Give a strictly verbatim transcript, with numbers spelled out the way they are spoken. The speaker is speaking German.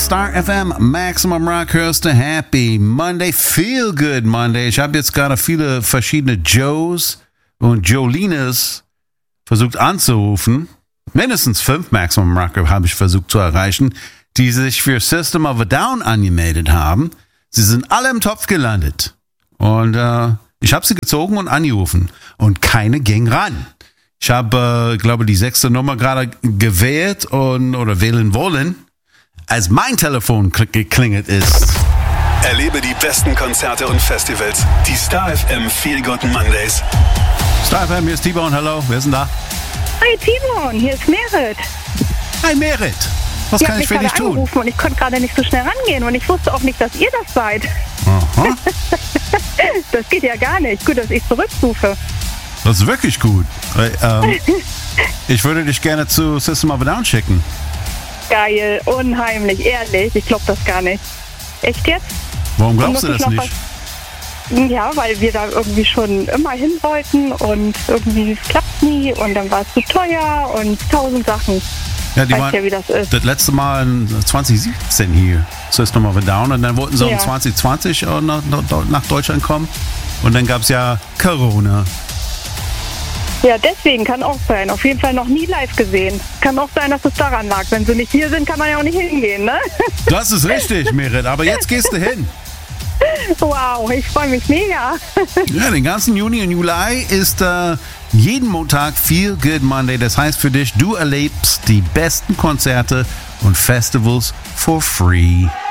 Star F M, Maximum Rock, hörst du Happy Monday, Feel Good Monday. Ich habe jetzt gerade viele verschiedene Joes und Jolines versucht anzurufen. Mindestens fünf Maximum Rocker habe ich versucht zu erreichen, die sich für System of a Down angemeldet haben. Sie sind alle im Topf gelandet. Und äh, ich habe sie gezogen und angerufen. Und keine ging ran. Ich habe, äh, glaube die sechste Nummer gerade gewählt und, oder wählen wollen, als mein Telefon geklingelt ist. Erlebe die besten Konzerte und Festivals. Die Star F M Feel Good Mondays. Star F M, hier ist T-Bone, hallo, wer ist denn da? Hi T-Bone, hier ist Merit. Hi Merit, was ihr kann ich für dich tun? Angerufen und ich konnte gerade nicht so schnell rangehen und ich wusste auch nicht, dass ihr das seid. Aha. Das geht ja gar nicht. Gut, dass ich zurückrufe. Das ist wirklich gut. Ähm, ich würde dich gerne zu System of a Down schicken. Geil, unheimlich, ehrlich. Ich glaube das gar nicht. Echt jetzt? Warum glaubst du das nicht? Was, ja, weil wir da irgendwie schon immer hin wollten und irgendwie es klappt nie und dann war es zu teuer und tausend Sachen. Ja, die Weißt waren ja, wie das ist. Das letzte Mal in zwanzig siebzehn hier, System of a Down, und dann wollten sie auch Ja. in zwanzig zwanzig nach, nach Deutschland kommen und dann gab es ja Corona. Ja, deswegen kann auch sein. Auf jeden Fall noch nie live gesehen. Kann auch sein, dass es daran lag. Wenn sie nicht hier sind, kann man ja auch nicht hingehen, ne? Das ist richtig, Merit, aber jetzt gehst du hin. Wow, ich freue mich mega. Ja, den ganzen Juni und Juli ist äh, jeden Montag Feel Good Monday. Das heißt für dich, du erlebst die besten Konzerte und Festivals for free.